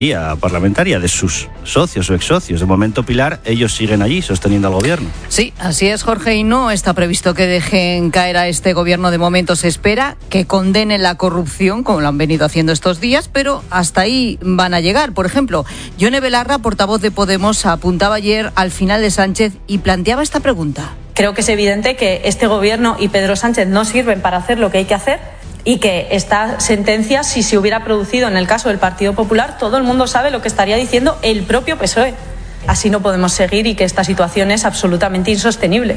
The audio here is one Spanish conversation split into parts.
parlamentaria de sus socios o ex-socios. De momento, Pilar, ellos siguen allí sosteniendo al gobierno. Sí, así es, Jorge, y no está previsto que dejen caer a este gobierno. De momento se espera que condenen la corrupción, como lo han venido haciendo estos días, pero hasta ahí van a llegar. Por ejemplo, Yone Belarra, portavoz de Podemos, apuntaba ayer al final de Sánchez y planteaba esta pregunta. Creo que es evidente que este gobierno y Pedro Sánchez no sirven para hacer lo que hay que hacer, y que esta sentencia, si se hubiera producido en el caso del Partido Popular, todo el mundo sabe lo que estaría diciendo el propio PSOE. Así no podemos seguir y que esta situación es absolutamente insostenible.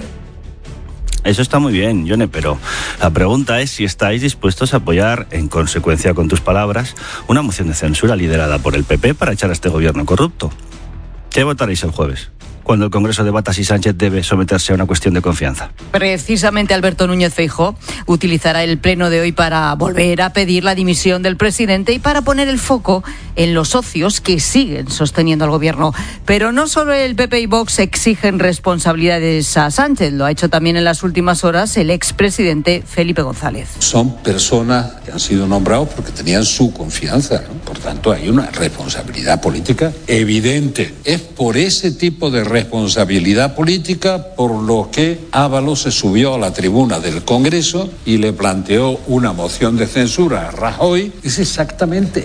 Eso está muy bien, Yone, pero la pregunta es si estáis dispuestos a apoyar, en consecuencia con tus palabras, una moción de censura liderada por el PP para echar a este gobierno corrupto. ¿Qué votaréis el jueves, cuando el Congreso debata si Sánchez debe someterse a una cuestión de confianza? Precisamente Alberto Núñez Feijóo utilizará el pleno de hoy para volver a pedir la dimisión del presidente y para poner el foco en los socios que siguen sosteniendo al gobierno. Pero no solo el PP y Vox exigen responsabilidades a Sánchez, lo ha hecho también en las últimas horas el expresidente Felipe González. Son personas que han sido nombrados porque tenían su confianza, ¿no? Por tanto, hay una responsabilidad política evidente. Es por ese tipo de responsabilidad política por lo que Ábalos se subió a la tribuna del Congreso y le planteó una moción de censura a Rajoy. Es exactamente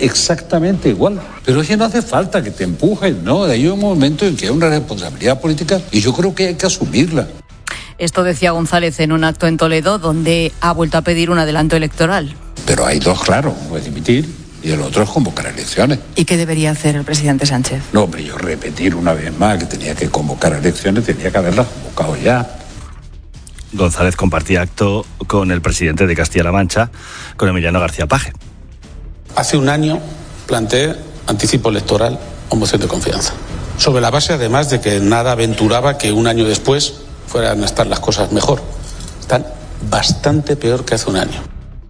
igual. Pero es que no hace falta que te empujen, ¿no? Hay un momento en que hay una responsabilidad política y yo creo que hay que asumirla. Esto decía González en un acto en Toledo, donde ha vuelto a pedir un adelanto electoral. Pero hay dos, claro, uno es dimitir y el otro es convocar elecciones. ¿Y qué debería hacer el presidente Sánchez? No, pero yo repetir una vez más que tenía que convocar elecciones, tenía que haberlas convocado ya. González compartía acto con el presidente de Castilla-La Mancha, con Emiliano García Paje. Hace un año planteé anticipo electoral o moción de confianza, sobre la base además de que nada aventuraba que un año después fueran a estar las cosas mejor. Están bastante peor que hace un año.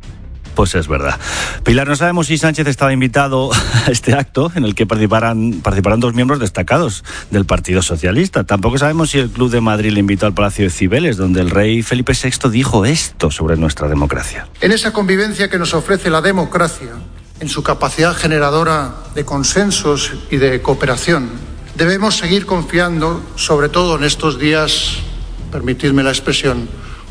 Pues es verdad. Pilar, no sabemos si Sánchez estaba invitado a este acto en el que participarán dos miembros destacados del Partido Socialista. Tampoco sabemos si el Club de Madrid le invitó al Palacio de Cibeles, donde el rey Felipe VI dijo esto sobre nuestra democracia. En esa convivencia que nos ofrece la democracia, en su capacidad generadora de consensos y de cooperación, debemos seguir confiando, sobre todo en estos días, permitidme la expresión,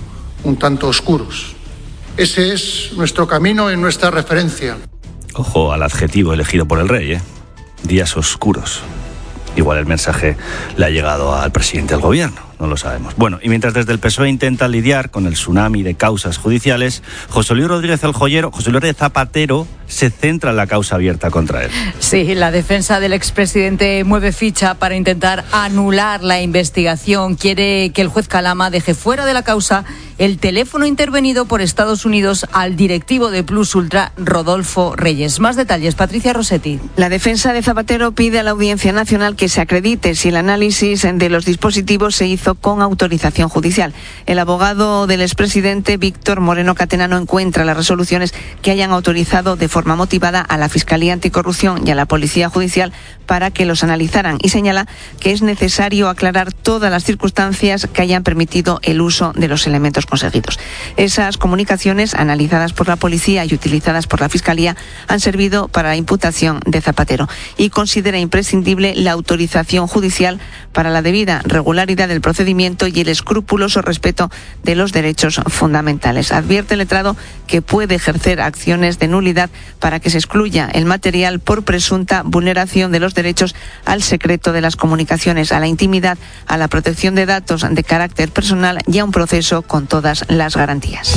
un tanto oscuros. Ese es nuestro camino y nuestra referencia. Ojo al adjetivo elegido por el rey, ¿eh? Días oscuros. Igual el mensaje le ha llegado al presidente del gobierno, no lo sabemos. Bueno, y mientras desde el PSOE intentan lidiar con el tsunami de causas judiciales, José Luis Rodríguez el Joyero, José Luis Zapatero, se centra en la causa abierta contra él. Sí, la defensa del expresidente mueve ficha para intentar anular la investigación. Quiere que el juez Calama deje fuera de la causa el teléfono intervenido por Estados Unidos al directivo de Plus Ultra, Rodolfo Reyes. Más detalles, Patricia Rossetti. La defensa de Zapatero pide a la Audiencia Nacional que se acredite si el análisis de los dispositivos se hizo con autorización judicial. El abogado del expresidente, Víctor Moreno Catena, no encuentra las resoluciones que hayan autorizado de forma motivada a la Fiscalía Anticorrupción y a la Policía Judicial para que los analizaran, y señala que es necesario aclarar todas las circunstancias que hayan permitido el uso de los elementos conseguidos. Esas comunicaciones, analizadas por la policía y utilizadas por la Fiscalía, han servido para la imputación de Zapatero, y considera imprescindible la autorización judicial para la debida regularidad del procedimiento y el escrupuloso respeto de los derechos fundamentales. Advierte el letrado que puede ejercer acciones de nulidad para que se excluya el material por presunta vulneración de los derechos al secreto de las comunicaciones, a la intimidad, a la protección de datos de carácter personal y a un proceso con todas las garantías.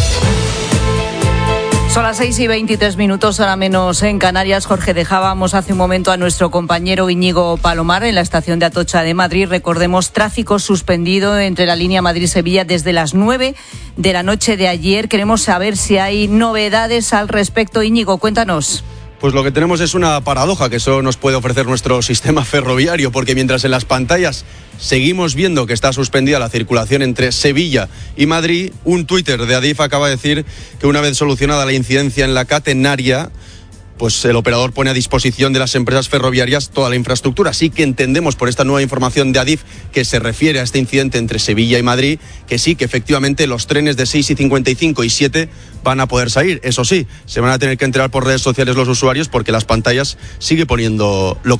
Son las 6:23, ahora menos en Canarias. Jorge, dejábamos hace un momento a nuestro compañero Íñigo Palomar en la estación de Atocha de Madrid. Recordemos, tráfico suspendido entre la línea Madrid-Sevilla desde las 9 de la noche de ayer. Queremos saber si hay novedades al respecto. Íñigo, cuéntanos. Pues lo que tenemos es una paradoja que solo nos puede ofrecer nuestro sistema ferroviario, porque mientras en las pantallas seguimos viendo que está suspendida la circulación entre Sevilla y Madrid, un Twitter de Adif acaba de decir que una vez solucionada la incidencia en la catenaria, pues el operador pone a disposición de las empresas ferroviarias toda la infraestructura. Así que entendemos por esta nueva información de Adif que se refiere a este incidente entre Sevilla y Madrid, que sí, que efectivamente los trenes de 6:55 y 7 van a poder salir. Eso sí, se van a tener que enterar por redes sociales los usuarios, porque las pantallas sigue poniendo lo